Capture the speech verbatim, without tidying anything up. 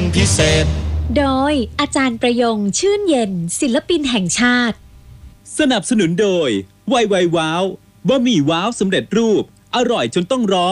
พิเศษโดยอาจารย์ประยงชื่นเย็นศิลปินแห่งชาติสนับสนุนโดยไวไวว้าวบะหมี่ว้าวสำเร็จรูปอร่อยจนต้องร้อง